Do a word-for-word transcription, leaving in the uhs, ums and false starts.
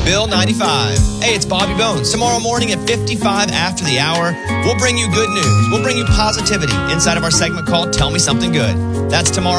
Bill ninety-five. Hey, it's Bobby Bones. Tomorrow morning at fifty-five after the hour, we'll bring you good news. We'll bring you positivity inside of our segment called Tell Me Something Good. That's tomorrow.